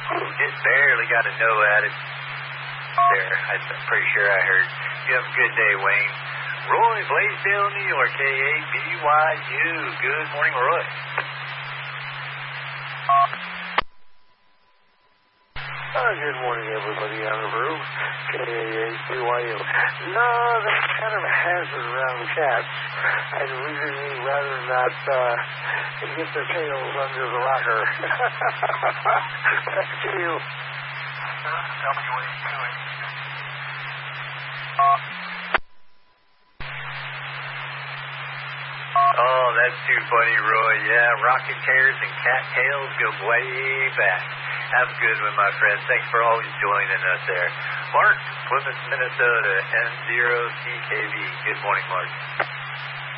Just barely got a no at it. There, I'm pretty sure I heard. You have a good day, Wayne. Roy, Blaisdell, New York, KABYU. Good morning, Roy. Good morning, everybody on the roof. KABYU. No, that's kind of a hazard around cats. I'd really rather not get their tails under the rocker. Back to you. Oh, that's too funny, Roy. Yeah, rocking chairs and cattails go way back. Have a good one, my friend. Thanks for always joining us there. Mark, Plymouth, Minnesota, N0CKB. Good morning, Mark.